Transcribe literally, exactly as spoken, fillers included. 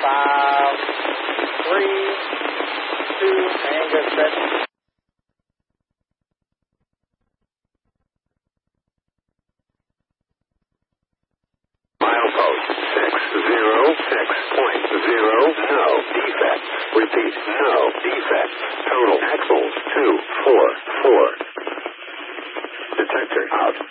Five, three, two, and go set. Milepost six zero six point zero, no defect. Repeat, no defect. Total axles two four four. Detector out.